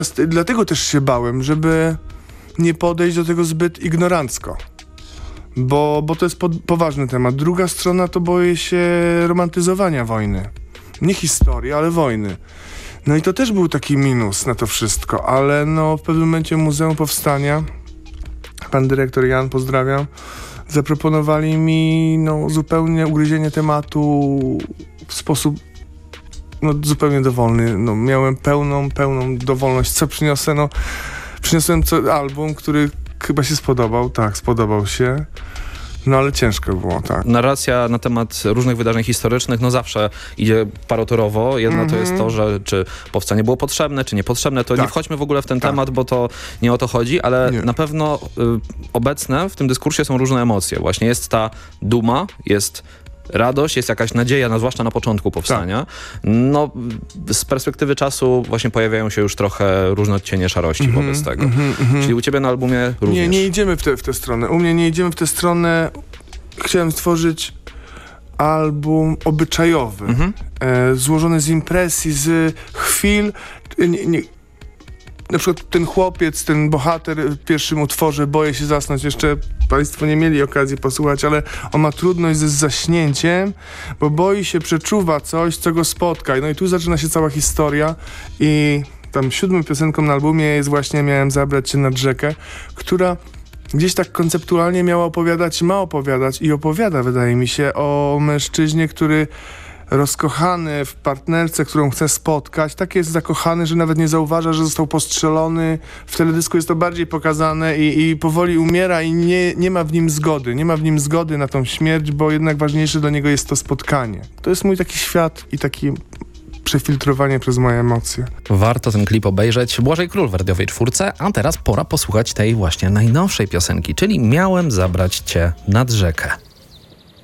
Dlatego też się bałem, żeby nie podejść do tego zbyt ignorancko. Bo to jest poważny temat. Druga strona to boję się romantyzowania wojny. Nie historii, ale wojny. No i to też był taki minus na to wszystko, ale no w pewnym momencie Muzeum Powstania, pan dyrektor Jan, pozdrawiam, zaproponowali mi zupełnie ugryzienie tematu w sposób zupełnie dowolny. Miałem pełną dowolność. Co przyniosę? Przyniosłem album, który chyba się spodobał. Tak, spodobał się. Ale ciężko było, tak. Narracja na temat różnych wydarzeń historycznych zawsze idzie parotorowo. Jedno to jest to, że czy powstanie było potrzebne, czy niepotrzebne. To nie wchodźmy w ogóle w ten temat, bo to nie o to chodzi, ale na pewno obecne w tym dyskursie są różne emocje. Właśnie jest ta duma, jest radość, jest jakaś nadzieja, zwłaszcza na początku powstania. Z perspektywy czasu właśnie pojawiają się już trochę różne odcienie szarości wobec tego. Czyli u ciebie na albumie również. Nie idziemy w tę stronę. U mnie nie idziemy w tę stronę. Chciałem stworzyć album obyczajowy, złożony z impresji, z chwil. Na przykład ten chłopiec, ten bohater w pierwszym utworze Boję się zasnąć. Jeszcze państwo nie mieli okazji posłuchać, ale on ma trudność ze zaśnięciem, bo boi się, przeczuwa coś, co go spotka. I tu zaczyna się cała historia i tam 7. piosenką na albumie jest właśnie Miałem zabrać cię nad rzekę, która gdzieś tak konceptualnie ma opowiadać i opowiada, wydaje mi się, o mężczyźnie, który rozkochany w partnerce, którą chce spotkać, tak jest zakochany, że nawet nie zauważa, że został postrzelony. W teledysku jest to bardziej pokazane i powoli umiera i nie ma w nim zgody. Nie ma w nim zgody na tą śmierć, bo jednak ważniejsze dla niego jest to spotkanie. To jest mój taki świat i taki przefiltrowanie przez moje emocje. Warto ten klip obejrzeć. Błażej Król w radiowej 4, a teraz pora posłuchać tej właśnie najnowszej piosenki, czyli Miałem zabrać cię nad rzekę.